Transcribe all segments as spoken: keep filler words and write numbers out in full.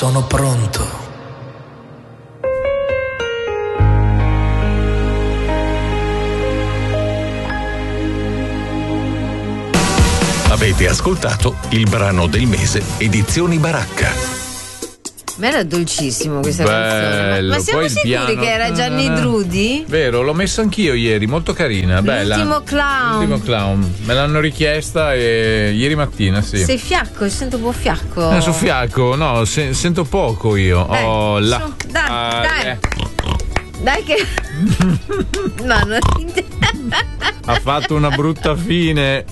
sono pronto. Avete ascoltato il brano del mese Edizioni Baracca. Ma era dolcissimo questa Bello, canzone. Ma, ma siamo poi il sicuri piano- che era Gianni Drudi? Vero, l'ho messa anch'io ieri, molto carina, bella. L'ultimo clown. L'ultimo clown. Me l'hanno richiesta e... ieri mattina, sì. Sei fiacco, sento un po' fiacco. Eh, so fiacco, no, se- sento poco io. Eh, oh, la... su, dai, Ah, dai. eh. Dai che. No, non. Ha fatto una brutta fine.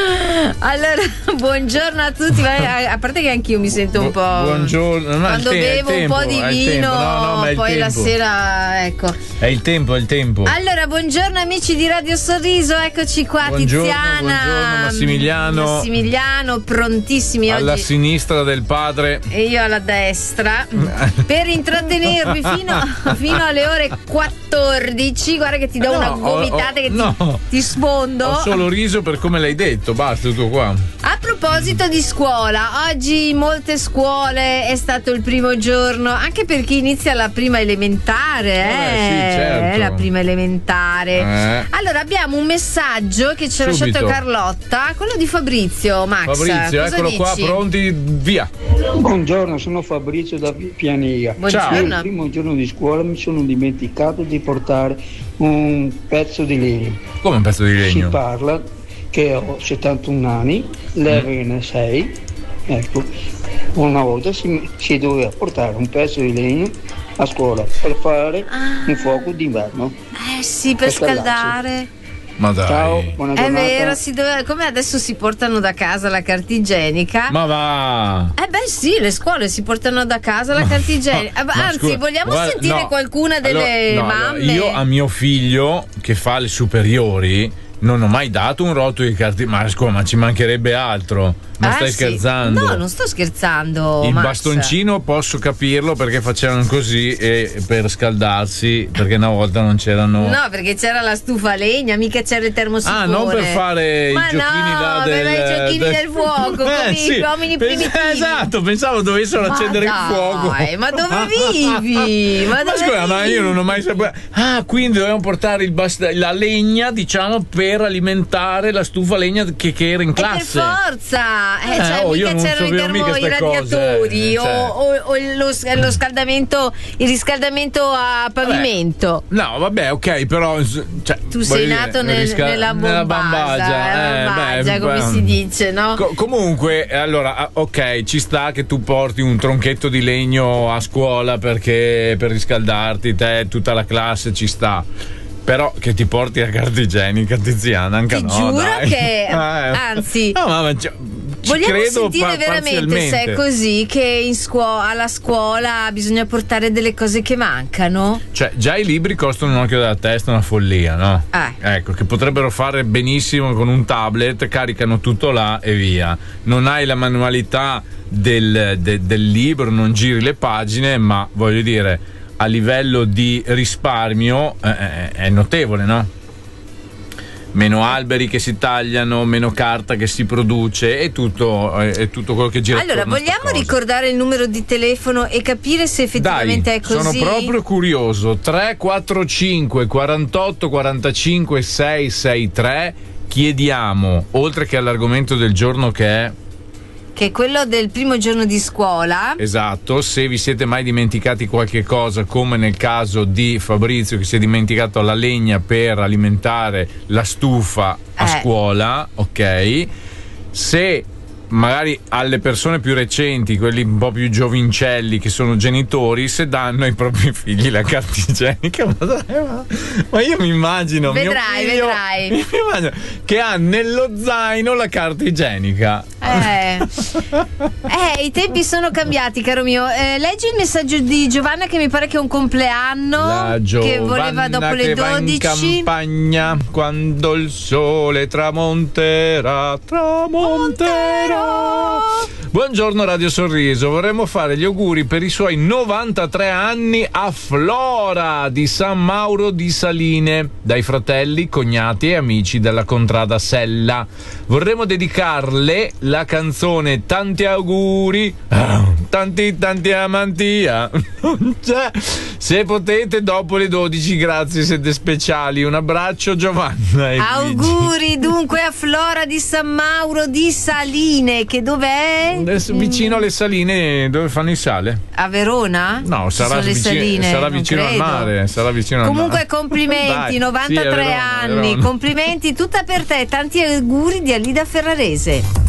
Allora, buongiorno a tutti. Ma a parte che anch'io mi sento un Bu- po'. buongiorno. No, Quando è il te- è il bevo un tempo, po' di è il vino, tempo. No, no, ma è il poi la tempo. sera, ecco. È il tempo, è il tempo. Allora, buongiorno amici di Radio Sorriso, eccoci qua. Buongiorno, Tiziana, buongiorno, Massimiliano. Massimiliano, prontissimi Alla oggi. sinistra del padre. E io alla destra per intrattenervi fino, fino alle ore quattordici. Guarda che ti do No, una ho- gomitata ho- che no. ti, ti sfondo. Ho solo riso per come l'hai detto, basta, tutto qua. A proposito di scuola, oggi in molte scuole è stato il primo giorno, anche per chi inizia la prima elementare, eh, Vabbè, sì, certo. la prima elementare. Eh. Allora abbiamo un messaggio che ci ha Subito. lasciato Carlotta, quello di Fabrizio. Max, Fabrizio, cosa eccolo dici? qua, pronti, via. Buongiorno, sono Fabrizio da Pianiga. Buongiorno. Io il primo giorno di scuola mi sono dimenticato di portare un pezzo di legno. Come un pezzo di Si legno? parla che ho settantuno anni, lei aveva sei, ecco, una volta si, si doveva portare un pezzo di legno a scuola per fare Ah. un fuoco d'inverno. Eh sì, per Per scaldarsi. scaldare. Ma dai. Ciao, buona È giornata. vero, si doveva, come adesso si portano da casa la carta igienica. Ma va. Eh beh sì, le scuole si portano da casa la carta igienica. Eh, Ma Anzi, scusa, vogliamo guarda, sentire no. qualcuna delle Allora, no, allora, mamme? io a mio figlio che fa le superiori non ho mai dato un rotolo di carta. Ma scusa, ma ci mancherebbe altro. Ma Ah, stai sì. scherzando? No, non sto scherzando. Il Max. bastoncino posso capirlo perché facevano così e per scaldarsi, perché una volta non c'erano. No, perché c'era la stufa a legna, mica c'era il termosifone. Ah, non per fare Ma i giochini no, là per del, i giochini del fuoco, come Eh, sì. gli uomini Pens- primitivi. Esatto, pensavo dovessero Ma accendere dai, il fuoco. ma dove vivi? Ma Ma dove scusa, ma io non ho mai saputo. Ah, quindi dovevamo portare il bast- la legna, diciamo, per alimentare la stufa a legna che, che era in E per classe. forza, eh, Eh, cioè, oh, io mica non c'erano i, sapevo termo, mica i ste cose, radiatori eh, o, cioè. o- o lo, lo scaldamento, il riscaldamento a pavimento. No, vabbè, ok, però. Cioè, Tu sei voglio nato dire, nel- risca- nella nella bombagia, bambagia, eh, bambagia, beh, come beh, si dice, no? Co- comunque, allora, ah, ok, ci sta che tu porti un tronchetto di legno a scuola perché per riscaldarti, te e tutta la classe ci sta. Però che ti porti la carta igienica, Tiziana, anche Ti no, giuro dai. che- Eh. anzi, no, ma, ma ci, ci vogliamo credo sentire pa- veramente se parzialmente. è così che in scuo- alla scuola bisogna portare delle cose che mancano? Cioè, già i libri costano un occhio della testa, una follia, no? Eh. Ecco, che potrebbero fare benissimo con un tablet, caricano tutto là e via. Non hai la manualità del, de- del libro, non giri le pagine, ma voglio dire, a livello di risparmio eh, è notevole, no? Meno alberi che si tagliano, meno carta che si produce e tutto, è tutto quello che gira. Allora, attorno a sta vogliamo cosa. ricordare il numero di telefono e capire se effettivamente Dai, è così? sono proprio curioso. tre quattro cinque quarantotto quarantacinque seicentosessantatré. Chiediamo, oltre che all'argomento del giorno che è Che è quello del primo giorno di scuola. esatto, se vi siete mai dimenticati qualche cosa, come nel caso di Fabrizio che si è dimenticato la legna per alimentare la stufa a Eh. scuola, ok? Se magari alle persone più recenti, quelli un po' più giovincelli che sono genitori, se danno ai propri figli la carta igienica, ma, dai, ma, ma io mi immagino mio Vedrai, figlio- vedrai. mi immagino che ha nello zaino la carta igienica. Eh. eh, i tempi sono cambiati, caro mio. Eh, leggi il messaggio di Giovanna che mi pare che è un compleanno. La che voleva dopo le che va in dodici. campagna quando il sole tramonterà, tramonterà. Sorriderò. Buongiorno Radio Sorriso, vorremmo fare gli auguri per i suoi novantatré anni a Flora di San Mauro di Saline, dai fratelli, cognati e amici della contrada Sella. Vorremmo dedicarle la canzone Tanti auguri, tanti tanti amantia. Cioè, se potete dopo le dodici, grazie, siete speciali. Un abbraccio Giovanna e auguri dunque a Flora di San Mauro di Saline, che dov'è? Vicino alle Saline, dove fanno il sale? A Verona? No, sarà, le vicino, Saline, sarà vicino al mare. Sarà vicino al Comunque mare. complimenti, Dai, novantatré sì, Verona, anni, Verona. complimenti, tutta per te, tanti auguri di Alida Ferrarese.